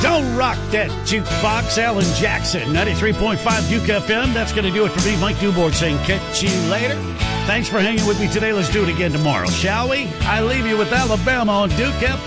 Don't rock that jukebox. Alan Jackson, 93.5 Duke FM. That's going to do it for me, Mike Newborn, saying catch you later. Thanks for hanging with me today. Let's do it again tomorrow, shall we? I leave you with Alabama on Duke FM.